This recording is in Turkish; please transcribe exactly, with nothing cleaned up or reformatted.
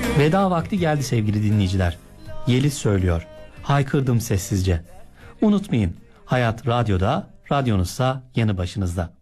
Veda vakti geldi sevgili dinleyiciler. Yeliz söylüyor. Haykırdım sessizce. Unutmayın, hayat radyoda, radyonuzsa yanı başınızda.